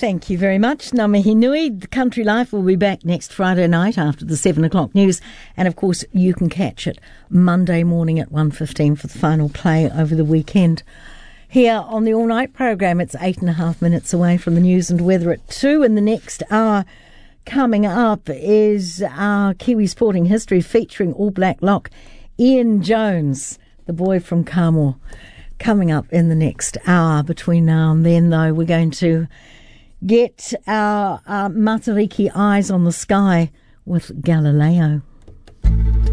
Thank you very much. Ngā mihi nui. The Country Life will be back next Friday night after the 7 o'clock news. And, of course, you can catch it Monday morning at 1:15 for the final play over the weekend. Here on the All Night programme, it's 8.5 minutes away from the news and weather at 2. In the next hour, coming up is our Kiwi Sporting History featuring All Black lock Ian Jones, the boy from Carmore. Coming up in the next hour. Between now and then, though, we're going to get our Matariki eyes on the sky with Galileo.